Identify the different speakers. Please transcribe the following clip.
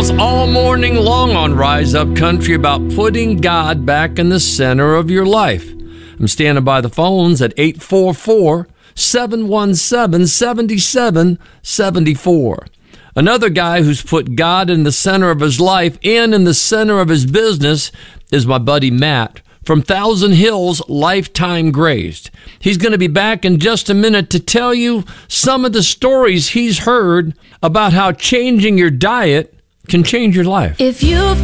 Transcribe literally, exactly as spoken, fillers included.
Speaker 1: calls all morning long on Rise Up Country about putting God back in the center of your life. I'm standing by the phones at eight four four, seven one seven, seven seven seven four. Another guy who's put God in the center of his life and in the center of his business is my buddy Matt from Thousand Hills Lifetime Grazed. He's going to be back in just a minute to tell you some of the stories he's heard about how changing your diet can change your life.
Speaker 2: If you've